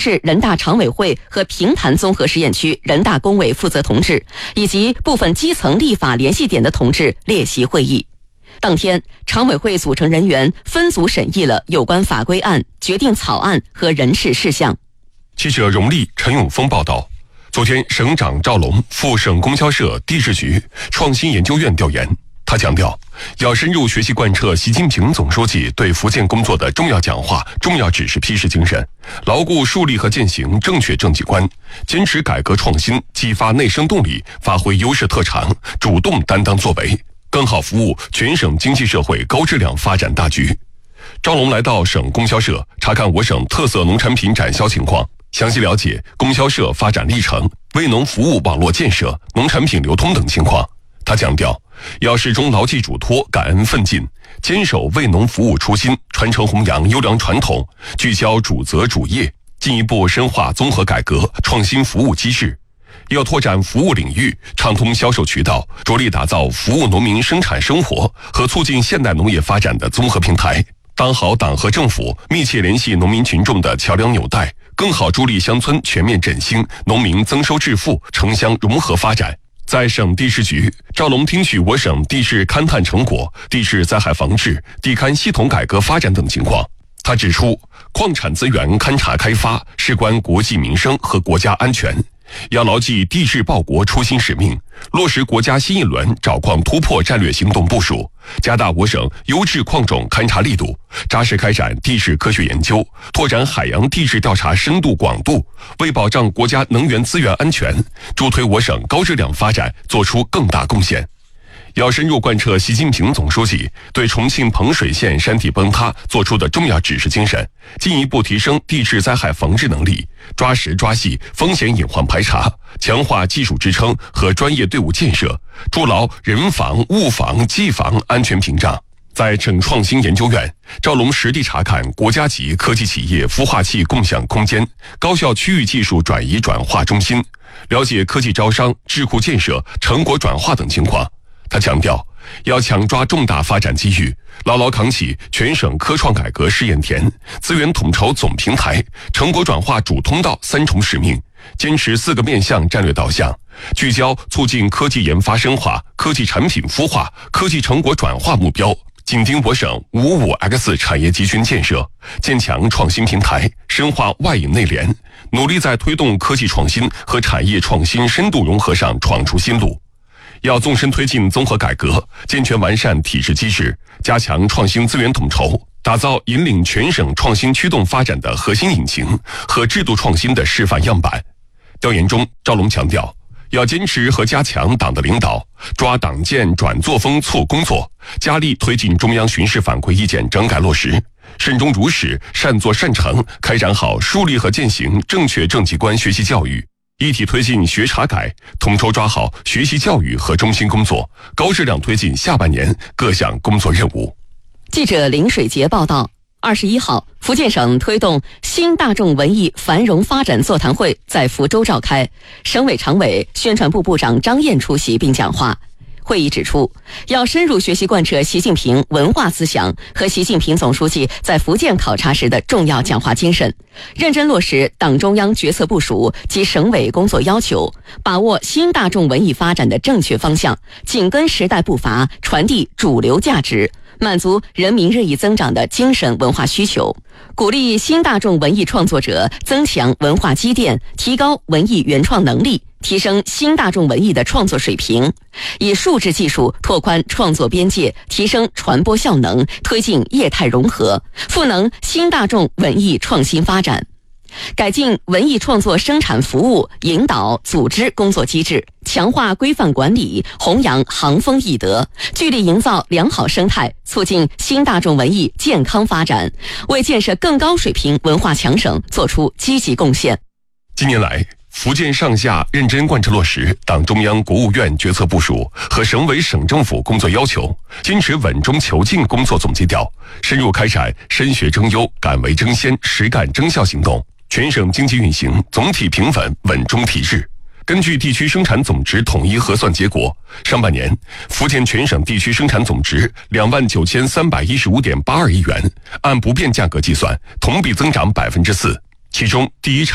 市人大常委会和平潭综合实验区人大工委负责同志以及部分基层立法联系点的同志列席会议。当天，常委会组成人员分组审议了有关法规案、决定草案和人事事项。 记者荣丽、陈永峰报道。昨天，省长赵龙赴省供销社地质局创新研究院调研，他强调，要深入学习贯彻习近平总书记对福建工作的重要讲话、重要指示批示精神，牢固树立和践行正确政绩观，坚持改革创新，激发内生动力，发挥优势特长，主动担当作为，更好服务全省经济社会高质量发展大局。赵龙来到省供销社查看我省特色农产品展销情况，详细了解供销社发展历程、为农服务网络建设、农产品流通等情况。他强调，要始终牢记嘱托、感恩奋进，坚守为农服务初心，传承弘扬优良传统，聚焦主责主业，进一步深化综合改革、创新服务机制。要拓展服务领域，畅通销售渠道，着力打造服务农民生产生活和促进现代农业发展的综合平台，当好党和政府密切联系农民群众的桥梁纽带，更好助力乡村全面振兴、农民增收致富、城乡融合发展。在省地质局，赵龙听取我省地质勘探成果、地质灾害防治、地勘系统改革发展等情况。他指出，矿产资源勘察开发事关国计民生和国家安全，要牢记地质报国初心使命，落实国家新一轮找矿突破战略行动部署，加大我省优质矿种勘察力度，扎实开展地质科学研究，拓展海洋地质调查深度广度，为保障国家能源资源安全，助推我省高质量发展做出更大贡献。要深入贯彻习近平总书记对重庆彭水县山体崩塌作出的重要指示精神，进一步提升地质灾害防治能力，抓实抓细风险隐患排查，强化技术支撑和专业队伍建设，筑牢人防、物防、技防安全屏障。在省创新研究院，赵龙实地查看国家级科技企业孵化器共享空间、高校区域技术转移转化中心，了解科技招商、智库建设、成果转化等情况。他强调，要抢抓重大发展机遇，牢牢扛起全省科创改革试验田、资源统筹总平台、成果转化主通道三重使命，坚持4个面向战略导向，聚焦促进科技研发深化、科技产品孵化、科技成果转化目标，紧盯我省55X 产业集群建设，建强创新平台，深化外引内联，努力在推动科技创新和产业创新深度融合上闯出新路。要纵深推进综合改革，健全完善体制机制，加强创新资源统筹，打造引领全省创新驱动发展的核心引擎和制度创新的示范样板。调研中，赵龙强调，要坚持和加强党的领导，抓党建转作风促工作，加力推进中央巡视反馈意见整改落实，慎终如始、善作善成，开展好树立和践行正确政绩观学习教育，一体推进学查改，统筹抓好学习教育和中心工作，高质量推进下半年各项工作任务。 记者林水杰报道，21号，福建省推动新大众文艺繁荣发展座谈会在福州召开，省委常委、宣传部部长张燕出席并讲话。会议指出，要深入学习贯彻习近平文化思想和习近平总书记在福建考察时的重要讲话精神，认真落实党中央决策部署及省委工作要求，把握新大众文艺发展的正确方向，紧跟时代步伐，传递主流价值，满足人民日益增长的精神文化需求，鼓励新大众文艺创作者增强文化积淀，提高文艺原创能力，提升新大众文艺的创作水平，以数字技术拓宽创作边界，提升传播效能，推进业态融合，赋能新大众文艺创新发展。改进文艺创作生产服务引导组织工作机制，强化规范管理，弘扬行风艺德，聚力营造良好生态，促进新大众文艺健康发展，为建设更高水平文化强省做出积极贡献。 近年来，福建上下认真贯彻落实党中央国务院决策部署和省委省政府工作要求，坚持稳中求进工作总基调，深入开展深学争优、敢为争先、实干争效行动，全省经济运行总体平稳、稳中提质。根据地区生产总值统一核算结果，上半年福建全省地区生产总值29315.82亿元，按不变价格计算，同比增长4%。其中，第一